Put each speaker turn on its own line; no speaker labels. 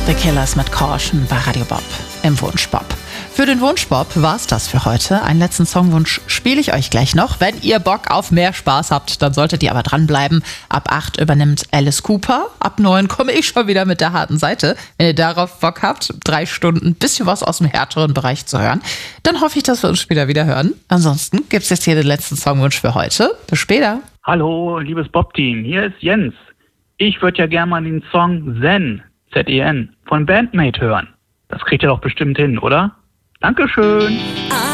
The Killers mit Caution bei Radio Bob im Wunschbob. Für den Wunschbob war's das für heute. Einen letzten Songwunsch spiele ich euch gleich noch. Wenn ihr Bock auf mehr Spaß habt, dann solltet ihr aber dranbleiben. Ab 8 übernimmt Alice Cooper. Ab 9 komme ich schon wieder mit der harten Seite. Wenn ihr darauf Bock habt, 3 Stunden ein bisschen was aus dem härteren Bereich zu hören, dann hoffe ich, dass wir uns später wieder hören. Ansonsten gibt's jetzt hier den letzten Songwunsch für heute. Bis später.
Hallo, liebes Bob-Team, hier ist Jens. Ich würde ja gerne mal den Song Zen, Z-E-N, von Bandmate hören. Das kriegt ihr doch bestimmt hin, oder? Dankeschön.